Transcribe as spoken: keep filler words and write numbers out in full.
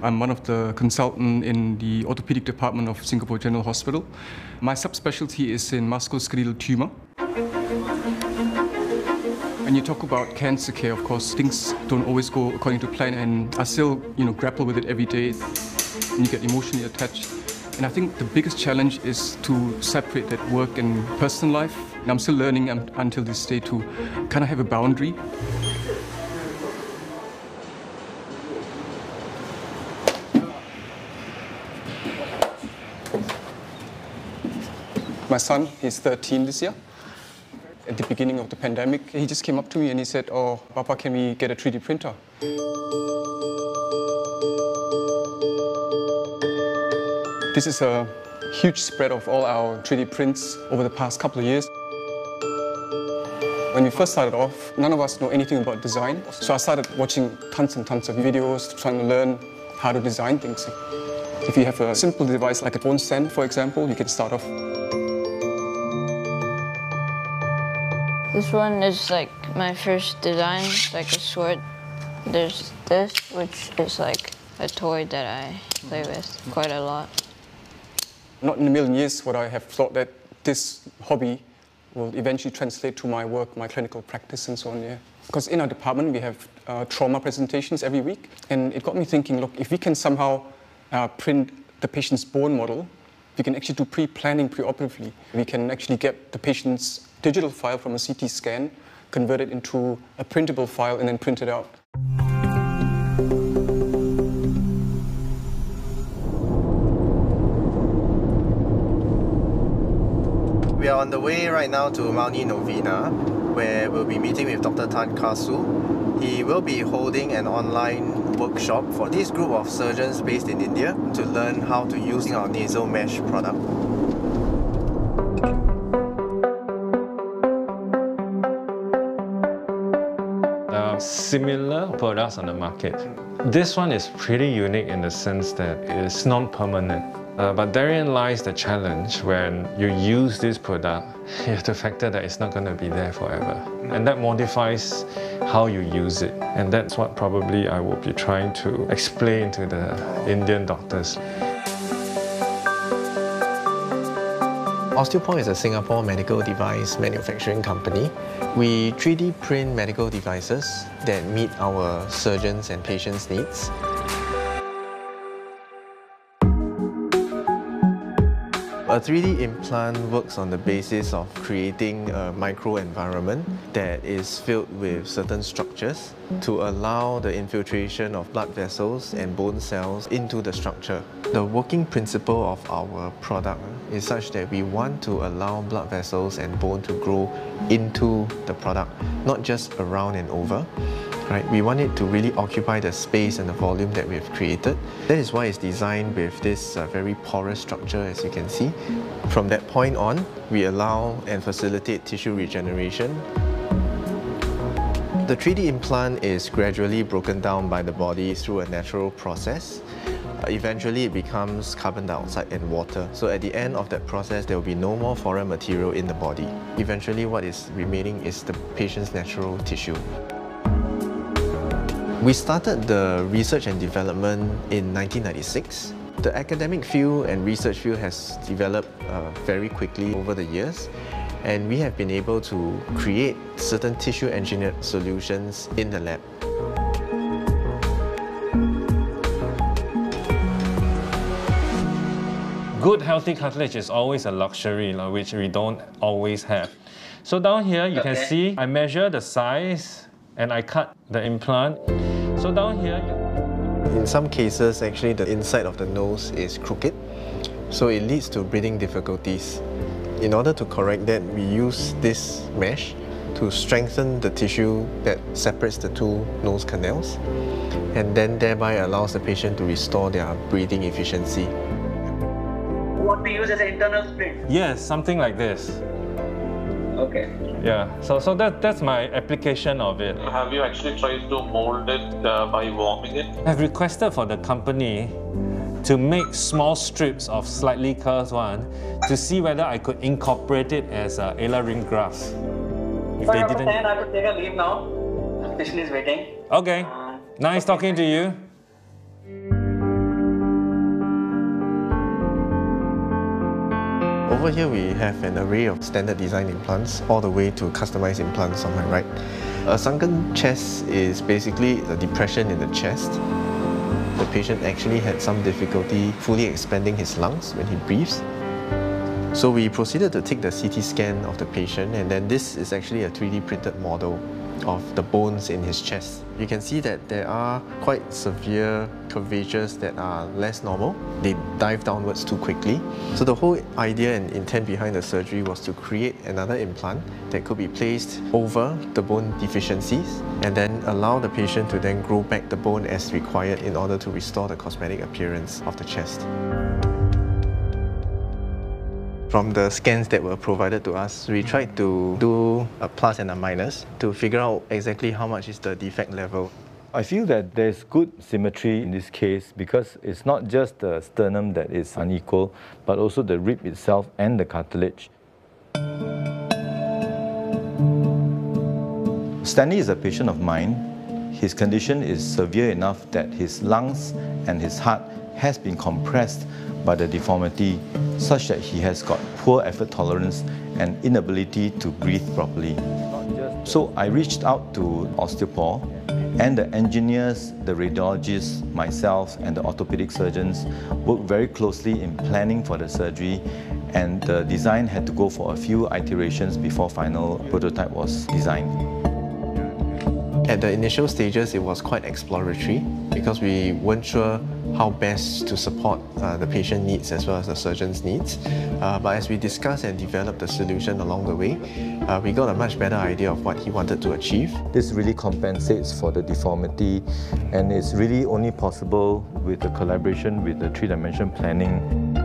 I'm one of the consultants in the orthopedic department of Singapore General Hospital. My subspecialty is in musculoskeletal tumor. When you talk about cancer care, of course, things don't always go according to plan, and I still, you know, grapple with it every day, and you get emotionally attached. And I think the biggest challenge is to separate that work and personal life. And I'm still learning until this day to kind of have a boundary. My son, he's thirteen this year. At the beginning of the pandemic, he just came up to me and he said, "Oh, Papa, can we get a three D printer?" This is a huge spread of all our three D prints over the past couple of years. When we first started off, none of us know anything about design. So I started watching tons and tons of videos, trying to learn how to design things. If you have a simple device like a phone stand, for example, you can start off. This one is like my first design, like a sword. There's this, which is like a toy that I play with quite a lot. Not in a million years would I have thought that this hobby will eventually translate to my work, my clinical practice and so on, yeah. Because in our department we have uh, trauma presentations every week, and it got me thinking, look, if we can somehow uh, print the patient's bone model, we can actually do pre-planning pre-operatively. We can actually get the patient's digital file from a C T scan, convert it into a printable file, and then print it out. We are on the way right now to Mount Novena, where we'll be meeting with Doctor Tan Kah Soo. He will be holding an online workshop for this group of surgeons based in India to learn how to use our nasal mesh product. There are similar products on the market. This one is pretty unique in the sense that it is non-permanent. Uh, but therein lies the challenge. When you use this product, you have to factor that it's not going to be there forever. And that modifies how you use it. And that's what probably I will be trying to explain to the Indian doctors. Osteopore is a Singapore medical device manufacturing company. We three D print medical devices that meet our surgeons' and patients' needs. A three D implant works on the basis of creating a microenvironment that is filled with certain structures to allow the infiltration of blood vessels and bone cells into the structure. The working principle of our product is such that we want to allow blood vessels and bone to grow into the product, not just around and over. Right? We want it to really occupy the space and the volume that we have created. That is why it's designed with this uh, very porous structure, as you can see. From that point on, we allow and facilitate tissue regeneration. The three D implant is gradually broken down by the body through a natural process. Uh, eventually, it becomes carbon dioxide and water. So at the end of that process, there will be no more foreign material in the body. Eventually, what is remaining is the patient's natural tissue. We started the research and development in nineteen ninety-six. The academic field and research field has developed uh, very quickly over the years, and we have been able to create certain tissue engineered solutions in the lab. Good healthy cartilage is always a luxury, you know, which we don't always have. So down here you can see I measure the size and I cut the implant. So down here, in some cases, actually the inside of the nose is crooked, so it leads to breathing difficulties. In order to correct that, we use this mesh to strengthen the tissue that separates the two nose canals, and then thereby allows the patient to restore their breathing efficiency. What we use as an internal splint? Yes, something like this. Okay. Yeah, so, so that, that's my application of it. Have you actually tried to mold it uh, by warming it? I've requested for the company to make small strips of slightly curved one to see whether I could incorporate it as a alar ring grafts. If If they I didn't... understand, I have to take a leave now. The patient is waiting. Okay, Uh, nice okay. talking to you. Over here we have an array of standard design implants all the way to customized implants on my right. A sunken chest is basically a depression in the chest. The patient actually had some difficulty fully expanding his lungs when he breathes. So we proceeded to take the C T scan of the patient, and then this is actually a three D printed model of the bones in his chest. You can see that there are quite severe curvatures that are less normal. They dive downwards too quickly. So the whole idea and intent behind the surgery was to create another implant that could be placed over the bone deficiencies and then allow the patient to then grow back the bone as required in order to restore the cosmetic appearance of the chest. From the scans that were provided to us, we tried to do a plus and a minus to figure out exactly how much is the defect level. I feel that there's good symmetry in this case because it's not just the sternum that is unequal, but also the rib itself and the cartilage. Stanley is a patient of mine. His condition is severe enough that his lungs and his heart has been compressed by the deformity such that he has got poor effort tolerance and inability to breathe properly. So I reached out to Osteopore, and the engineers, the radiologists, myself and the orthopedic surgeons worked very closely in planning for the surgery, and the design had to go for a few iterations before final prototype was designed. At the initial stages, it was quite exploratory because we weren't sure how best to support uh, the patient needs as well as the surgeon's needs. Uh, but as we discussed and developed the solution along the way, uh, we got a much better idea of what he wanted to achieve. This really compensates for the deformity, and it's really only possible with the collaboration with the three-dimension planning.